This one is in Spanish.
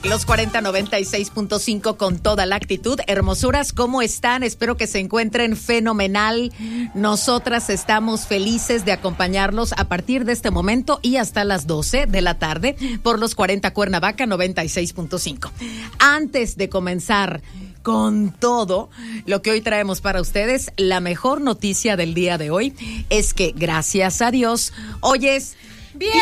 Los 4096.5 con toda la actitud. Hermosuras, ¿cómo están? Espero que se encuentren fenomenal. Nosotras estamos felices de acompañarlos a partir de este momento y hasta las 12 de la tarde por los 40 Cuernavaca 96.5. Antes de comenzar con todo lo que hoy traemos para ustedes, la mejor noticia del día de hoy es que, gracias a Dios, hoy es...